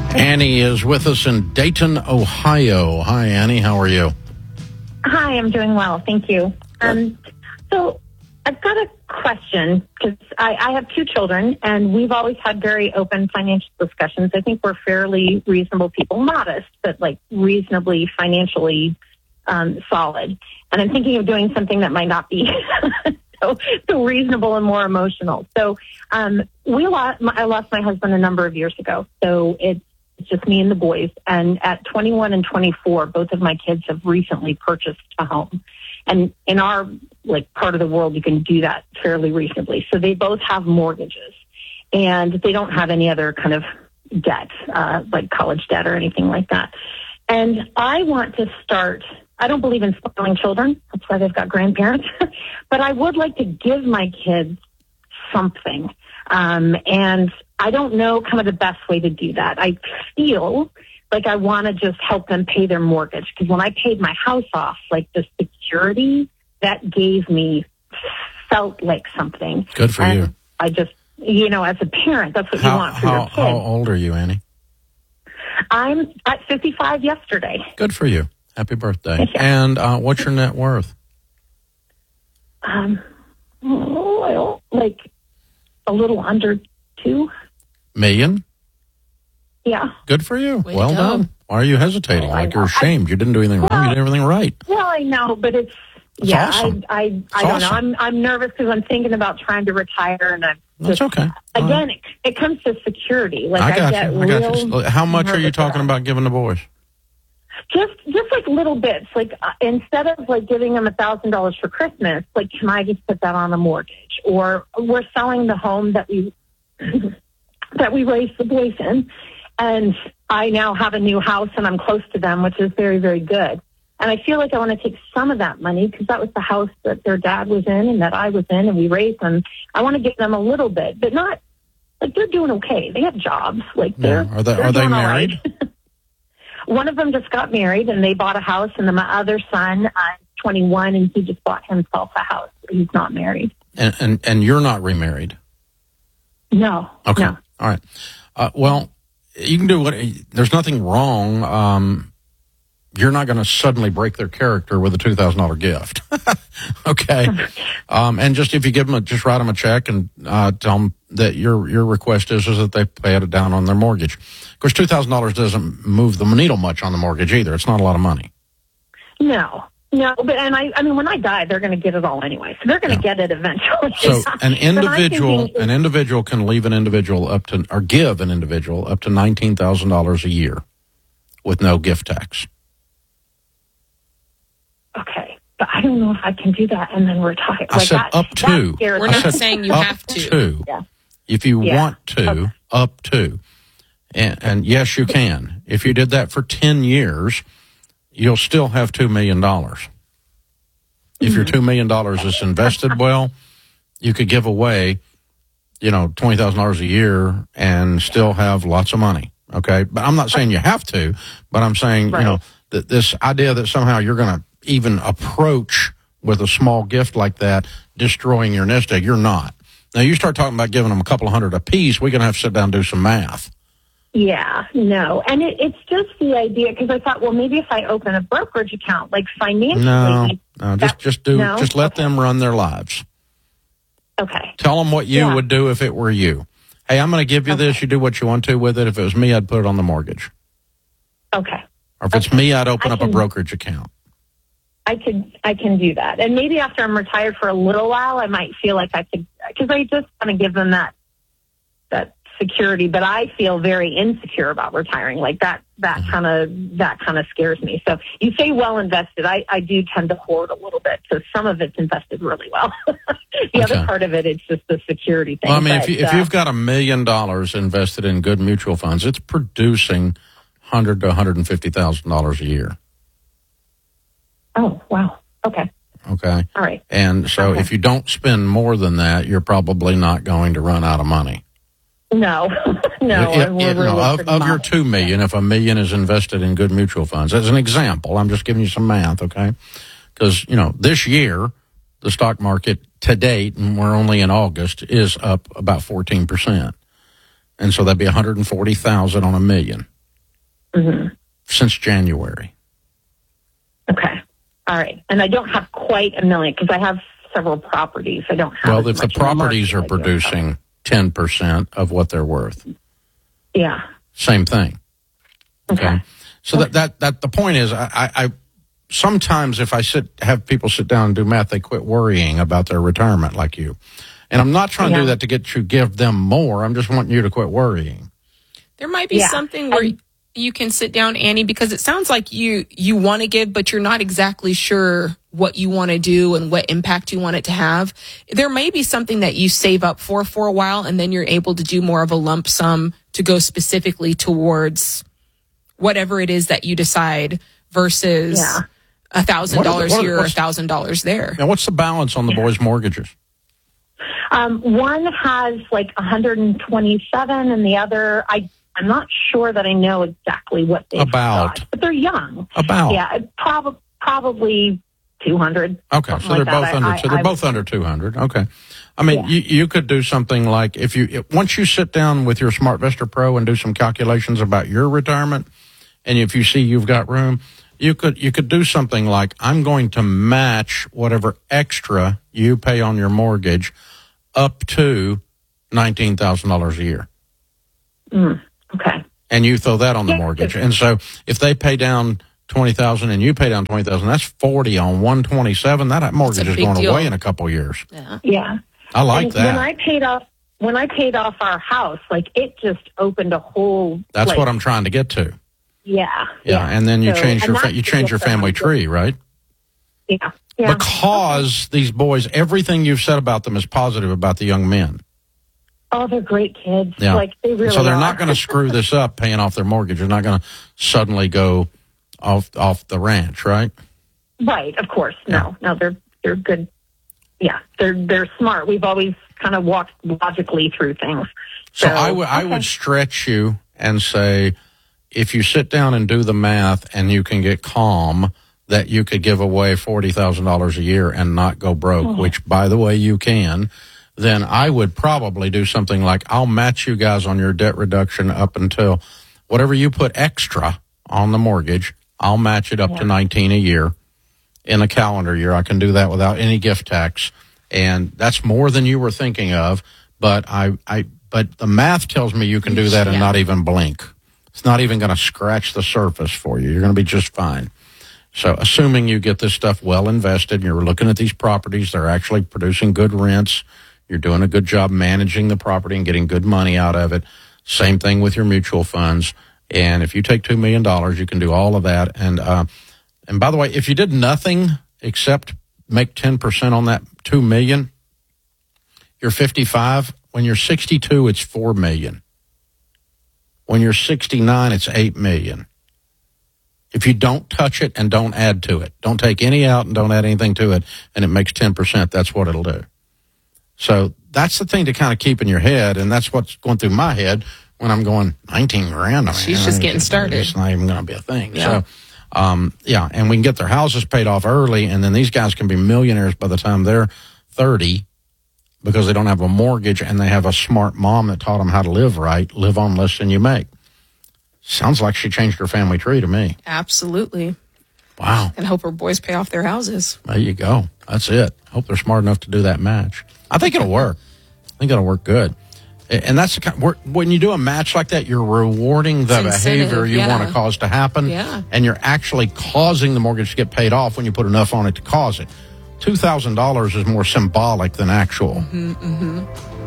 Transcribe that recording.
Annie is with us in Dayton, Ohio. Hi, Annie. How are you? Hi, I'm doing well. Thank you. So I've got a question because I have two children, and we've always had very open financial discussions. I think we're fairly reasonable people, modest, but like reasonably financially solid. And I'm thinking of doing something that might not be so reasonable and more emotional. So I lost my husband a number of years ago. So it's just me and the boys. And at 21 and 24, both of my kids have recently purchased a home. And in our part of the world, you can do that fairly reasonably. So they both have mortgages, and they don't have any other kind of debt, like college debt or anything like that. And I want to start. I don't believe in spoiling children. That's why they've got grandparents. But I would like to give my kids something. And I don't know kind of the best way to do that. I feel like I want to just help them pay their mortgage. Because when I paid my house off, the security that gave me felt like something. Good for you. I just, as a parent, that's what you want for your kids. How old are you, Annie? I'm at 55 yesterday. Good for you. Happy birthday. And what's your net worth? A little under 2 million. Yeah. Good for you. Way well done. Why are you hesitating? You're ashamed. You didn't do anything wrong. You did everything right. Well, I know, but it's awesome. I don't know. I'm nervous because I'm thinking about trying to retire, and That's okay. Again, it comes to security. I got you. How much are you talking about giving the boys? Just little bits. Instead of giving them $1,000 for Christmas, can I just put that on a mortgage? Or we're selling the home that we raised the boys in, and I now have a new house, and I'm close to them, which is very, very good. And I feel like I want to take some of that money because that was the house that their dad was in and that I was in, and we raised them. I want to give them a little bit, but not they're doing okay. They have jobs. Are they married? One of them just got married, and they bought a house, and then my other son is 21, and he just bought himself a house. He's not married. And you're not remarried? No. Okay. No. All right. Well, you can do there's nothing wrong. You're not going to suddenly break their character with a $2,000 gift. Okay. And just if you give them just write them a check and tell them that your request is that they pay it down on their mortgage. Of course, $2,000 doesn't move the needle much on the mortgage either. It's not a lot of money. No, but I mean, when I die, they're going to get it all anyway. So they're going to get it eventually. So an individual can leave an individual give an individual up to $19,000 a year with no gift tax. Okay, but I don't know if I can do that and then retire. I said up to. We're not saying you have to. Yeah. If you want to, up to. And yes, you can. If you did that for 10 years, you'll still have $2 million. If your $2 million is invested well, you could give away, $20,000 a year and still have lots of money. Okay. But I'm not saying you have to, but I'm saying, that this idea that somehow you're going to even approach with a small gift like that, destroying your nest egg, you're not. Now, you start talking about giving them a couple of $100 apiece, we're going to have to sit down and do some math. Yeah, no. And it's just the idea, because I thought, well, maybe if I open a brokerage account, financially. No, just let them run their lives. Okay. Tell them what you would do if it were you. Hey, I'm going to give you this. You do what you want to with it. If it was me, I'd put it on the mortgage. Okay. Or if it's me, I'd open up a brokerage account. I can do that. And maybe after I'm retired for a little while, I might feel like I could, because I just want to give them that security, but I feel very insecure about retiring. That kind of scares me. So you say well invested. I do tend to hoard a little bit. So some of it's invested really well. The other part of it's just the security thing. Well, I mean, if you've got $1 million invested in good mutual funds, it's producing $100,000 to $150,000 a year. Oh, wow. Okay. Okay. All right. And so if you don't spend more than that, you're probably not going to run out of money. No. Of your $2 million, if $1 million is invested in good mutual funds, as an example, I'm just giving you some math, okay? Because, this year, the stock market to date, and we're only in August, is up about 14%. And so that'd be $140,000 on $1 million. since January. Okay. All right. And I don't have quite $1 million because I have several properties. I don't have. Well, if the properties are producing 10% of what they're worth. Yeah. Same thing. Okay. So that the point is, I sometimes if I have people sit down and do math, they quit worrying about their retirement like you. And I'm not trying to do that to get you give them more. I'm just wanting you to quit worrying. There might be something where you can sit down, Annie, because it sounds like you want to give, but you're not exactly sure what you want to do and what impact you want it to have. There may be something that you save up for a while, and then you're able to do more of a lump sum to go specifically towards whatever it is that you decide versus $1,000 here or $1,000 there. Now, what's the balance on the boys' mortgages? One has like 127, and the other, I'm not sure that I know exactly what they've got, but they're young. Probably 200. Okay, so they're both under 200. Okay, I mean, you could do something like once you sit down with your SmartVestor Pro and do some calculations about your retirement, and if you see you've got room, you could do something like, I'm going to match whatever extra you pay on your mortgage up to $19,000 a year. Okay. And you throw that on the mortgage. And so if they pay down $20,000 and you pay down $20,000, that's 40 on 127. That mortgage is going away in a couple of years. Yeah. I like that. When I paid off our house, like it just opened a whole. That's what I'm trying to get to. Yeah. And then you change your family tree, right? Yeah. Because these boys, everything you've said about them is positive about the young men. Oh, they're great kids. Yeah. Like they really So they're are. not going to screw this up paying off their mortgage. They're not going to suddenly go off the ranch, right? Right, of course. No, they're good. Yeah, they're smart. We've always kind of walked logically through things. So I would stretch you and say, if you sit down and do the math and you can get calm, that you could give away $40,000 a year and not go broke, which, by the way, you can, then I would probably do something like, I'll match you guys on your debt reduction up until whatever you put extra on the mortgage, I'll match it up to $19,000 a year in a calendar year. I can do that without any gift tax, and that's more than you were thinking of. But but the math tells me you can do that and not even blink. It's not even going to scratch the surface for you. You're going to be just fine. So assuming you get this stuff well invested, and you're looking at these properties, they're actually producing good rents, you're doing a good job managing the property and getting good money out of it. Same thing with your mutual funds. And if you take $2 million, you can do all of that. And by the way, if you did nothing except make 10% on that $2 million, you're 55. When you're 62, it's $4 million. When you're 69, it's $8 million. If you don't touch it and don't add to it, don't take any out and don't add anything to it, and it makes 10%, that's what it'll do. So that's the thing to kind of keep in your head, and that's what's going through my head when I'm going, 19 grand. I mean, she's just getting started. It's not even going to be a thing. Yeah. So, and we can get their houses paid off early, and then these guys can be millionaires by the time they're 30 because they don't have a mortgage and they have a smart mom that taught them how to live right, live on less than you make. Sounds like she changed her family tree to me. Absolutely. Wow. And hope her boys pay off their houses. There you go. That's it. Hope they're smart enough to do that match. I think it'll work. I think it'll work good. And that's the kind when you do a match like that, you're rewarding the behavior you want to cause to happen. Yeah. And you're actually causing the mortgage to get paid off when you put enough on it to cause it. $2,000 is more symbolic than actual.